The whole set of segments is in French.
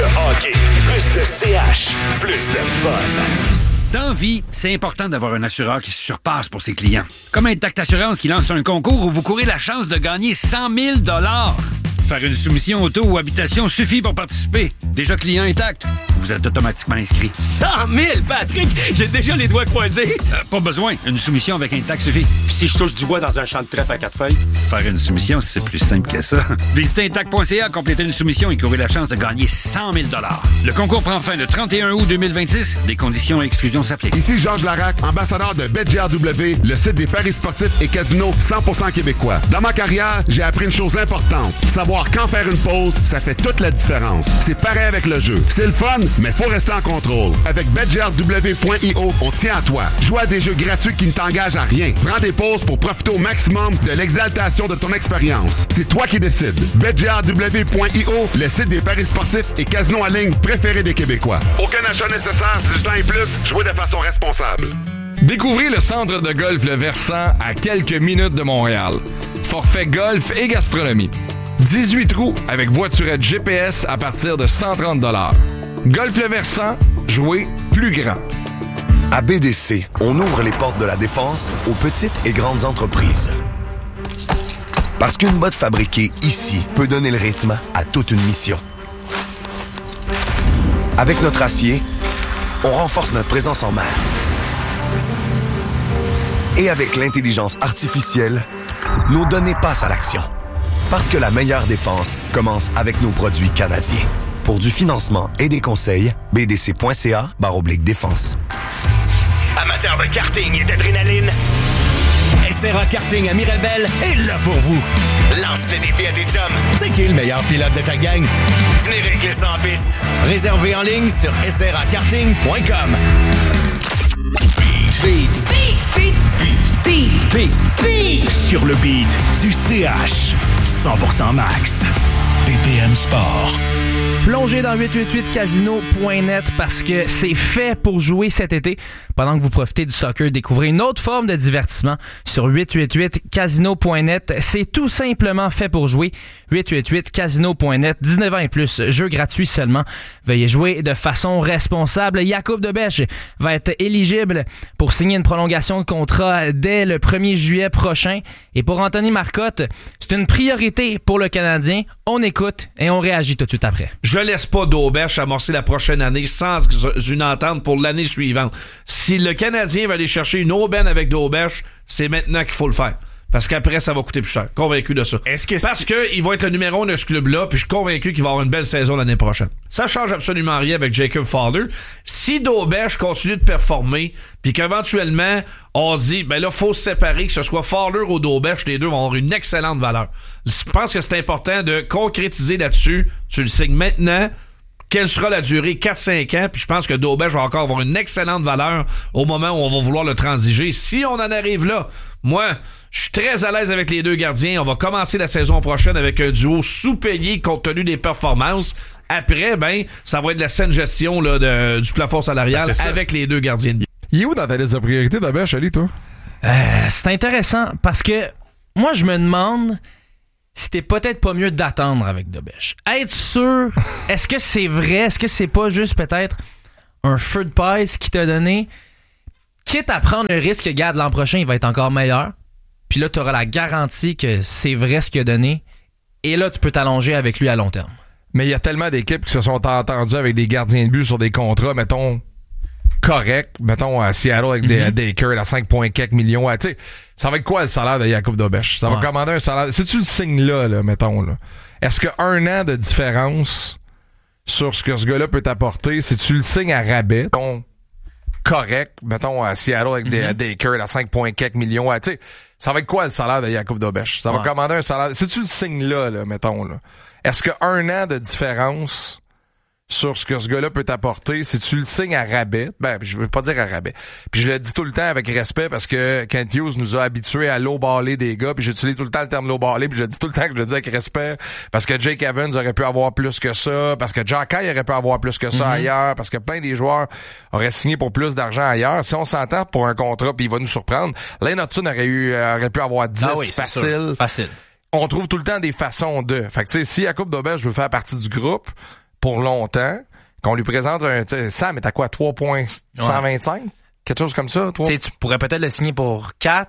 de hockey, plus de CH, plus de fun. Dans vie, c'est important d'avoir un assureur qui se surpasse pour ses clients. Comme Intact Assurance qui lance un concours où vous courez la chance de gagner 100 000 $. Faire une soumission auto ou habitation suffit pour participer. Déjà client Intact, vous êtes automatiquement inscrit. 100 000, Patrick! J'ai déjà les doigts croisés. Pas besoin. Une soumission avec Intact suffit. Puis si je touche du bois dans un champ de trèfle à 4 feuilles? Faire une soumission, c'est plus simple que ça. Visitez Intact.ca, complétez une soumission et courez la chance de gagner 100 000 $. Le concours prend fin le 31 août 2026. Des conditions et exclusions s'appliquent. Ici Georges Larac, ambassadeur de BetGRW, le site des paris sportifs et casinos 100% québécois. Dans ma carrière, j'ai appris une chose importante. Savoir quand faire une pause, ça fait toute la différence. C'est pareil avec le jeu. C'est le fun, mais faut rester en contrôle. Avec BetGRW.io, on tient à toi. Joue à des jeux gratuits qui ne t'engagent à rien. Prends des pauses pour profiter au maximum de l'exaltation de ton expérience. C'est toi qui décides. BetGRW.io, le site des paris sportifs et casinos en ligne préférés des Québécois. Aucun achat nécessaire, 18 ans et plus, jouez de façon responsable. Découvrez le centre de golf Le Versant à quelques minutes de Montréal. Forfait golf et gastronomie. 18 trous avec voiturette GPS à partir de 130 $. Golf Le Versant, jouez plus grand. À BDC, on ouvre les portes de la défense aux petites et grandes entreprises. Parce qu'une botte fabriquée ici peut donner le rythme à toute une mission. Avec notre acier, on renforce notre présence en mer. Et avec l'intelligence artificielle, nos données passent à l'action. Parce que la meilleure défense commence avec nos produits canadiens. Pour du financement et des conseils, bdc.ca/défense. Amateurs de karting et d'adrénaline, SRA Karting à Mirabel est là pour vous. Lance le défi à tes chums. C'est qui le meilleur pilote de ta gang? Venez régler ça en piste. Réservez en ligne sur srakarting.com. Beat. Sur le beat du CH. 100% max. BPM Sport. Plongez dans 888casino.net parce que c'est fait pour jouer cet été. Pendant que vous profitez du soccer, découvrez une autre forme de divertissement sur 888casino.net. C'est tout simplement fait pour jouer. 888casino.net, 19 ans et plus, jeu gratuit seulement. Veuillez jouer de façon responsable. Jakub Dobeš va être éligible pour signer une prolongation de contrat dès le 1er juillet prochain. Et pour Anthony Marcotte, c'est une priorité pour le Canadien. On écoute et on réagit tout de suite après. Je laisse pas Dobeš amorcer la prochaine année sans une entente pour l'année suivante. Si le Canadien va aller chercher une aubaine avec Dobeš, c'est maintenant qu'il faut le faire. Parce qu'après, ça va coûter plus cher. Convaincu de ça. Parce qu'il va être le numéro 1 de ce club-là, puis je suis convaincu qu'il va avoir une belle saison l'année prochaine. Ça change absolument rien avec Jacob Fowler. Si Dobeš continue de performer, puis qu'éventuellement, on dit, ben là, il faut se séparer, que ce soit Fowler ou Dobeš, les deux vont avoir une excellente valeur. Je pense que c'est important de concrétiser là-dessus. Tu le signes maintenant. Quelle sera la durée? 4-5 ans, puis je pense que Dobeš va encore avoir une excellente valeur au moment où on va vouloir le transiger. Si on en arrive là, moi, je suis très à l'aise avec les deux gardiens. On va commencer la saison prochaine avec un duo sous-payé compte tenu des performances. Après, ben, ça va être de la saine gestion là, du plafond salarial avec les deux gardiens. Il est où dans ta liste de priorité, Dobeš, Ali, toi? C'est intéressant parce que moi, je me demande si t'es peut-être pas mieux d'attendre avec Dobeš. Être sûr, est-ce que c'est vrai? Est-ce que c'est pas juste peut-être un feu de paille qui t'a donné? Quitte à prendre le risque que, regarde, l'an prochain, il va être encore meilleur. Puis là, t'auras la garantie que c'est vrai ce qu'il a donné. Et là, tu peux t'allonger avec lui à long terme. Mais il y a tellement d'équipes qui se sont entendues avec des gardiens de but sur des contrats, mettons, corrects. Mettons, à Seattle avec Daker à 5,4 millions. Tu sais, ça va être quoi le salaire de Jakub Dobeš? Ça va commander un salaire. Si tu le signes là, mettons, là, est-ce que 1 an de différence sur ce que ce gars-là peut t'apporter, si tu le signes à rabais, correct, mettons, à Seattle avec Daker à 5,4 millions. Tu sais, ça va être quoi le salaire de Jakub Dobeš? Ça va commander un salaire. Si tu le signes là, mettons, là, est-ce que 1 an de différence sur ce que ce gars-là peut t'apporter, si tu le signes à rabais, ben, je veux pas dire à rabais. Puis je le dis tout le temps avec respect parce que Kent Hughes nous a habitués à low-baller des gars, puis j'utilise tout le temps le terme low-baller, puis je dis tout le temps que je le dis avec respect parce que Jake Evans aurait pu avoir plus que ça, parce que Jack Kay aurait pu avoir plus que ça ailleurs, parce que plein des joueurs auraient signé pour plus d'argent ailleurs. Si on s'entend pour un contrat puis il va nous surprendre, Lane Hudson aurait pu avoir 10 facile. Facile. On trouve tout le temps des façons de. Fait que tu sais, si Jakub Dobeš veut faire partie du groupe, pour longtemps, qu'on lui présente Sam est à quoi, 3,125? Quelque chose comme ça? Tu pourrais peut-être le signer pour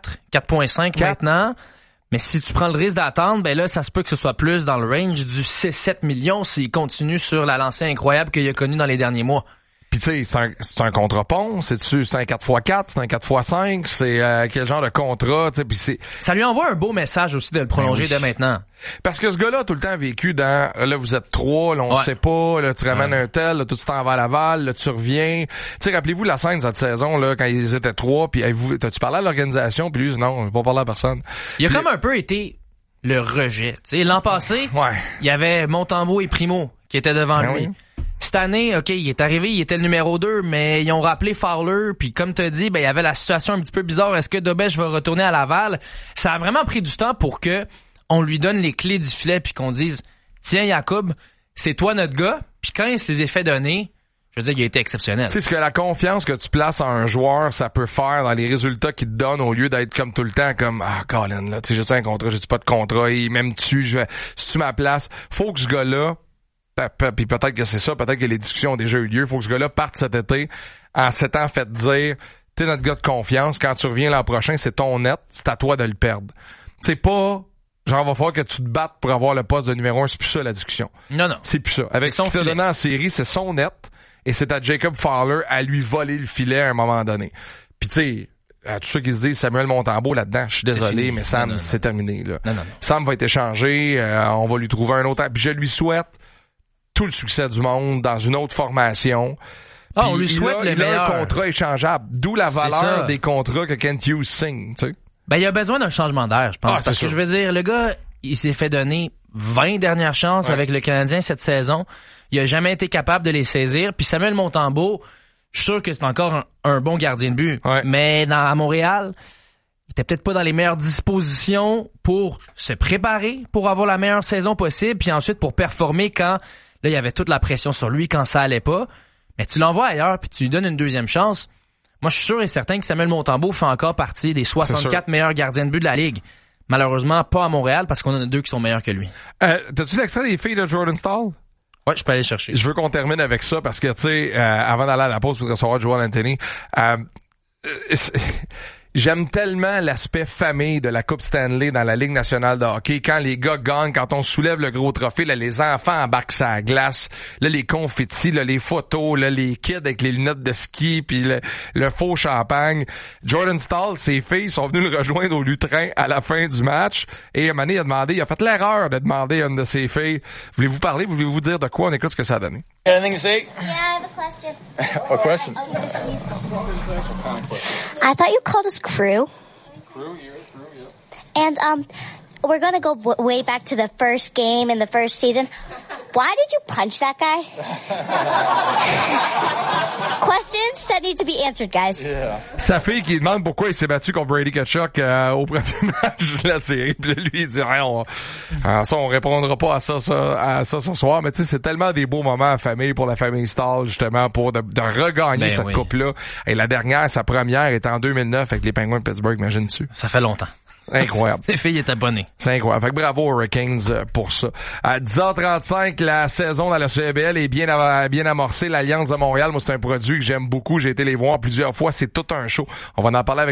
4,5 maintenant. Mais si tu prends le risque d'attendre, ben là, ça se peut que ce soit plus dans le range du 6-7 millions s'il continue sur la lancée incroyable qu'il a connue dans les derniers mois. Puis tu sais, c'est un contre-pont, c'est un 4x4, c'est un 4x5, c'est quel genre de contrat, tu sais, puis c'est... Ça lui envoie un beau message aussi de le prolonger dès maintenant. Parce que ce gars-là a tout le temps vécu dans, là, vous êtes 3, là, on sait pas, là, tu ramènes un tel, là, tout tu t'en vas à Laval, là, tu reviens. Tu sais, rappelez-vous la scène cette saison, là, quand ils étaient 3, puis t'as-tu parlé à l'organisation, puis lui, non, j'ai pas parlé à personne. Il a comme un peu été le rejet. Tu sais, l'an passé, il y avait Montembeault et Primo qui étaient devant lui. Oui. Cette année, OK, il est arrivé, il était le numéro 2, mais ils ont rappelé Fowler, puis comme tu as dit, ben il y avait la situation un petit peu bizarre. Est-ce que Dobèche va retourner à Laval? Ça a vraiment pris du temps pour que on lui donne les clés du filet puis qu'on dise tiens, Jacob, c'est toi notre gars. Puis quand il s'est fait donner, je veux dire, il a été exceptionnel. Tu sais, ce que la confiance que tu places en un joueur, ça peut faire dans les résultats qu'il te donne au lieu d'être comme tout le temps, comme Colin, là, tu sais, j'ai-tu un contrat, j'ai-tu pas de contrat, il m'aime-tu, si tu ma place, faut que ce gars-là, puis peut-être que c'est ça, peut-être que les discussions ont déjà eu lieu, faut que ce gars-là parte cet été en s'étant fait dire t'es notre gars de confiance, quand tu reviens l'an prochain, c'est ton net, c'est à toi de le perdre. C'est pas genre va falloir que tu te battes pour avoir le poste de numéro 1, c'est plus ça la discussion. Non. C'est plus ça. Avec ce qu'il t'a donné en série, c'est son net et c'est à Jacob Fowler à lui voler le filet à un moment donné. Puis tu sais, à tous ceux qui se disent Samuel Montembeault là-dedans, je suis désolé, mais Sam, non. C'est terminé. Là. Non. Sam va être échangé, on va lui trouver un autre. Puis je lui souhaite tout le succès du monde dans une autre formation. On lui souhaite le meilleur. Il a un contrat échangeable, d'où la valeur des contrats que Kent Hughes signe, tu sais. Ben, il a besoin d'un changement d'air, je pense. Parce que je veux dire, le gars, il s'est fait donner 20 dernières chances avec le Canadien cette saison. Il a jamais été capable de les saisir. Puis Samuel Montembeault, je suis sûr que c'est encore un bon gardien de but. Ouais. Mais à Montréal, il était peut-être pas dans les meilleures dispositions pour se préparer pour avoir la meilleure saison possible. Puis ensuite, pour performer quand, là, il y avait toute la pression sur lui quand ça allait pas. Mais tu l'envoies ailleurs puis tu lui donnes une deuxième chance. Moi, je suis sûr et certain que Samuel Montembeault fait encore partie des 64 meilleurs gardiens de but de la Ligue. Malheureusement, pas à Montréal, parce qu'on en a 2 qui sont meilleurs que lui. T'as-tu l'extrait des filles de Jordan Staal? Ouais, je peux aller chercher. Je veux qu'on termine avec ça, parce que, tu sais, avant d'aller à la pause pour recevoir Joel Anthony, j'aime tellement l'aspect famille de la Coupe Stanley dans la Ligue nationale de hockey. Quand les gars gagnent, quand on soulève le gros trophée, là, les enfants embarquent sur la glace, là, les confettis, là, les photos, là, les kids avec les lunettes de ski, puis le faux champagne. Jordan Staal, ses filles sont venues le rejoindre au lutrin à la fin du match. Et Mané il a fait l'erreur de demander à une de ses filles, voulez-vous parler, voulez-vous dire de quoi? On écoute ce que ça a donné. Anything to say? Yeah, I have a question. What question? I thought you called us crew. Crew, you're a crew, yeah. And we're gonna go way back to the first game in the first season. Why did you punch that guy? Questions that need to be answered, guys. Yeah. Sa fille qui demande pourquoi il s'est battu contre Brady Tkachuk au premier match de la série. Puis lui, il dit on répondra pas à ça ce soir. Mais tu sais, c'est tellement des beaux moments en famille pour la famille Staal, justement, pour de regagner cette coupe-là. Et la dernière, sa première, est en 2009 avec les Penguins de Pittsburgh, imagine-tu. Ça fait longtemps. Incroyable. Les filles étaient abonnées. C'est incroyable. Fait que bravo aux Hurricanes pour ça. À 10h35, la saison dans la CBL est bien amorcée. L'Alliance de Montréal, moi, c'est un produit que j'aime beaucoup. J'ai été les voir plusieurs fois. C'est tout un show. On va en parler avec